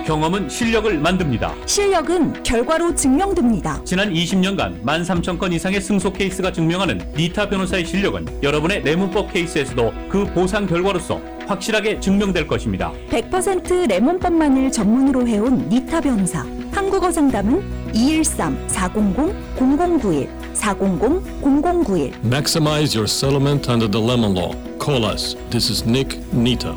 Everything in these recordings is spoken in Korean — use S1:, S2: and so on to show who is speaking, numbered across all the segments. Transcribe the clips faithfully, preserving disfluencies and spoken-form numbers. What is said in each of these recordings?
S1: 경험은 실력을 만듭니다.
S2: 실력은 결과로 증명됩니다.
S1: 지난 이십 년간 만 삼천 건 이상의 승소 케이스가 증명하는 니타 변호사의 실력은 여러분의 레몬법 케이스에서도 그 보상 결과로서 확실하게 증명될 것입니다.
S2: 백 퍼센트 레몬법만을 전문으로 해온 니타 변호사. 한국어 상담은 이일삼 사공공 공공구일 사공공 공공구일.
S3: Maximize your settlement under the lemon law. Call us. This is Nick Nita.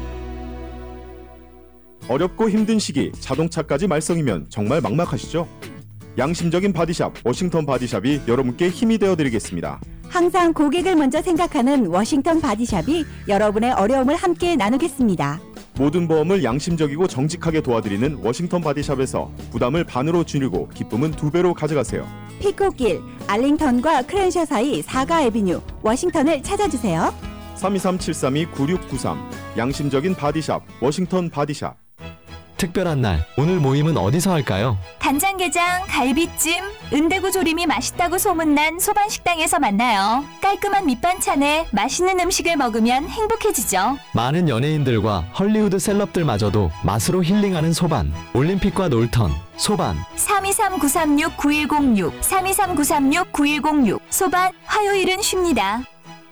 S4: 어렵고 힘든 시기 자동차까지 말썽이면 정말 막막하시죠? 양심적인 바디샵 워싱턴 바디샵이 여러분께 힘이 되어드리겠습니다.
S2: 항상 고객을 먼저 생각하는 워싱턴 바디샵이 여러분의 어려움을 함께 나누겠습니다.
S4: 모든 보험을 양심적이고 정직하게 도와드리는 워싱턴 바디샵에서 부담을 반으로 줄이고 기쁨은 두 배로 가져가세요.
S2: 피코길, 알링턴과 크랜셔 사이 사가 애비뉴 워싱턴을 찾아주세요.
S4: 삼이삼 칠삼이 구육구삼 양심적인 바디샵 워싱턴 바디샵.
S5: 특별한 날, 오늘 모임은 어디서 할까요?
S6: 간장게장, 갈비찜, 은대구 조림이 맛있다고 소문난 소반식당에서 만나요. 깔끔한 밑반찬에 맛있는 음식을 먹으면 행복해지죠.
S5: 많은 연예인들과 헐리우드 셀럽들마저도 맛으로 힐링하는 소반. 올림픽과 놀턴, 소반.
S6: 삼이삼 구삼육 구일공육, 삼이삼 구삼육 구일공육. 소반, 화요일은 쉽니다.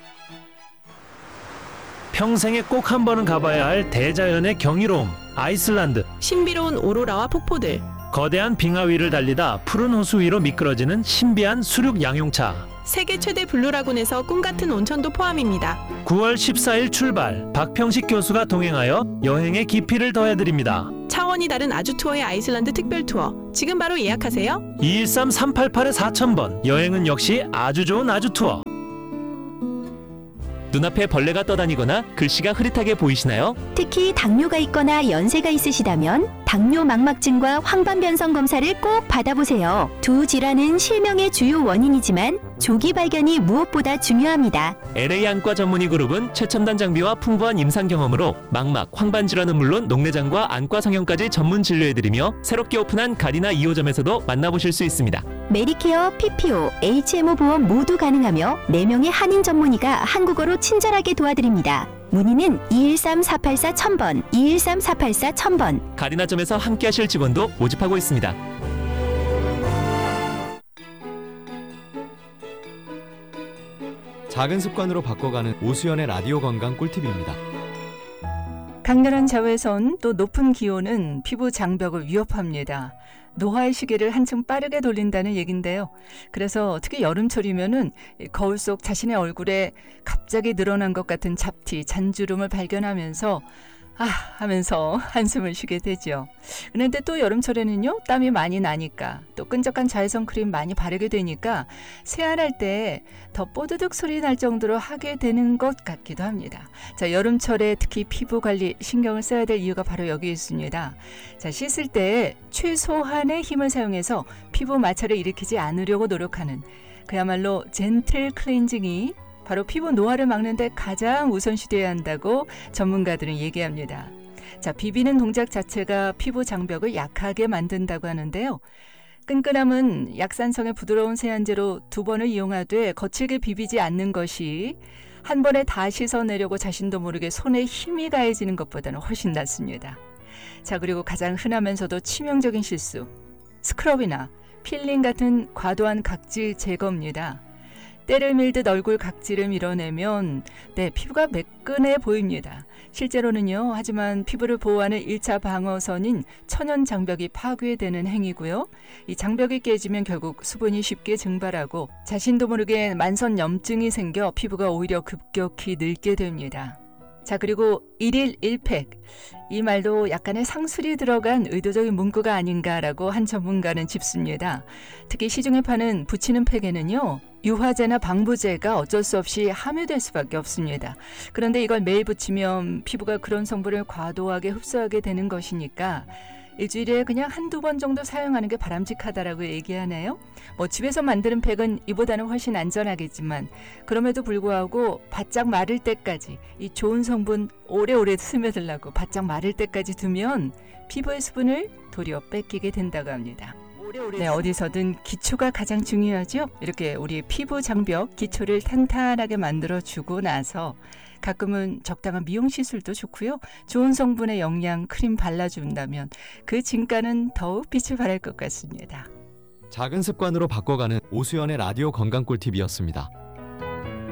S7: 평생에 꼭 한 번은 가봐야 할 대자연의 경이로움, 아이슬란드.
S8: 신비로운 오로라와 폭포들.
S7: 거대한 빙하 위를 달리다 푸른 호수 위로 미끄러지는 신비한 수륙 양용차.
S8: 세계 최대 블루라군에서 꿈같은 온천도 포함입니다.
S7: 구월 십사일 출발, 박평식 교수가 동행하여 여행의 깊이를 더해드립니다.
S8: 차원이 다른 아주 투어의 아이슬란드 특별 투어. 지금 바로 예약하세요.
S7: 이일삼 삼팔팔 사천 번. 여행은 역시 아주 좋은 아주 투어.
S9: 눈앞에 벌레가 떠다니거나 글씨가 흐릿하게 보이시나요?
S6: 특히 당뇨가 있거나 연세가 있으시다면 당뇨 망막증과 황반변성 검사를 꼭 받아보세요. 두 질환은 실명의 주요 원인이지만 조기 발견이 무엇보다 중요합니다.
S9: 엘에이 안과 전문의 그룹은 최첨단 장비와 풍부한 임상 경험으로 망막, 황반 질환은 물론 녹내장과 안과 성형까지 전문 진료해드리며 새롭게 오픈한 가디나 이 호점에서도 만나보실 수 있습니다.
S6: 메디케어, 피피오, 에이치엠오 보험 모두 가능하며 네 명의 한인 전문의가 한국어로 친절하게 도와드립니다. 문의는 이일삼 사팔사 천 번, 이일삼 사팔사 천 번.
S9: 가디나점에서 함께하실 직원도 모집하고 있습니다.
S5: 작은 습관으로 바꿔가는 오수연의 라디오 건강 꿀팁입니다.
S10: 강렬한 자외선 또 높은 기온은 피부 장벽을 위협합니다. 노화의 시계를 한층 빠르게 돌린다는 얘긴데요. 그래서 특히 여름철이면은 거울 속 자신의 얼굴에 갑자기 늘어난 것 같은 잡티, 잔주름을 발견하면서 아 하면서 한숨을 쉬게 되죠. 그런데 또 여름철에는요, 땀이 많이 나니까 또 끈적한 자외선 크림 많이 바르게 되니까 세안할 때 더 뽀드득 소리 날 정도로 하게 되는 것 같기도 합니다. 자, 여름철에 특히 피부 관리 신경을 써야 될 이유가 바로 여기 있습니다. 자, 씻을 때 최소한의 힘을 사용해서 피부 마찰을 일으키지 않으려고 노력하는 그야말로 젠틀 클렌징이 바로 피부 노화를 막는 데 가장 우선시되어야 한다고 전문가들은 얘기합니다. 자, 비비는 동작 자체가 피부 장벽을 약하게 만든다고 하는데요. 끈끈함은 약산성의 부드러운 세안제로 두 번을 이용하되 거칠게 비비지 않는 것이 한 번에 다 씻어내려고 자신도 모르게 손에 힘이 가해지는 것보다는 훨씬 낫습니다. 자, 그리고 가장 흔하면서도 치명적인 실수, 스크럽이나 필링 같은 과도한 각질 제거입니다. 때를 밀듯 얼굴 각질을 밀어내면 네, 피부가 매끈해 보입니다. 실제로는요, 하지만 피부를 보호하는 일 차 방어선인 천연 장벽이 파괴되는 행위고요. 이 장벽이 깨지면 결국 수분이 쉽게 증발하고 자신도 모르게 만선염증이 생겨 피부가 오히려 급격히 늙게 됩니다. 자, 그리고 일일 일 팩. 이 말도 약간의 상술이 들어간 의도적인 문구가 아닌가라고 한 전문가는 짚습니다. 특히 시중에 파는 붙이는 팩에는요, 유화제나 방부제가 어쩔 수 없이 함유될 수밖에 없습니다. 그런데 이걸 매일 붙이면 피부가 그런 성분을 과도하게 흡수하게 되는 것이니까 일주일에 그냥 한두 번 정도 사용하는 게 바람직하다라고 얘기하네요. 뭐 집에서 만드는 팩은 이보다는 훨씬 안전하겠지만 그럼에도 불구하고 바짝 마를 때까지 이 좋은 성분 오래오래 스며들라고 바짝 마를 때까지 두면 피부의 수분을 도리어 뺏기게 된다고 합니다. 네, 어디서든 기초가 가장 중요하죠. 이렇게 우리 피부 장벽 기초를 탄탄하게 만들어주고 나서 가끔은 적당한 미용 시술도 좋고요. 좋은 성분의 영양 크림 발라준다면 그 진가는 더욱 빛을 발할 것 같습니다.
S5: 작은 습관으로 바꿔가는 오수연의 라디오 건강 꿀팁이었습니다.